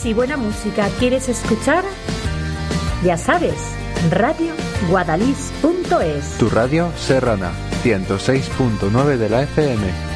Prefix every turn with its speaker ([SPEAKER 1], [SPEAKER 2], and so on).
[SPEAKER 1] Novedades y buena música quieres escuchar, ya sabes, radioguadalix.es.
[SPEAKER 2] Tu radio serrana, 106.9 de la FM.